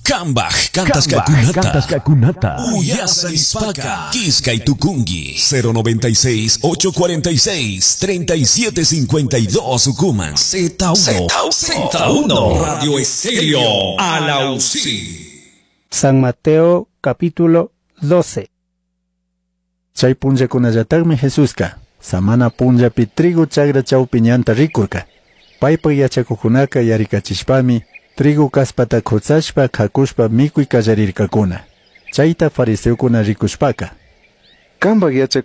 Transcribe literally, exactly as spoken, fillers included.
Kambaj, Cantas Kakunata, Uyasa Ispaka, Kiskay Tukungi, cero noventa y seis, ochocientos cuarenta y seis, treinta y siete cincuenta y dos Ucuman, Z uno, Z uno, Radio Estéreo, Alausí. San Mateo, capítulo doce. Chay punja kunallatarmi Jesuska, samana punja pitrigu chagra chawpiñanta rikurka. Paypa yachakukunaka yarikachishpami, trigu kaspata kutsashpa kakushpa mikuy kallarirkakuna. Chayta fariseukuna rikushpaka. Kambak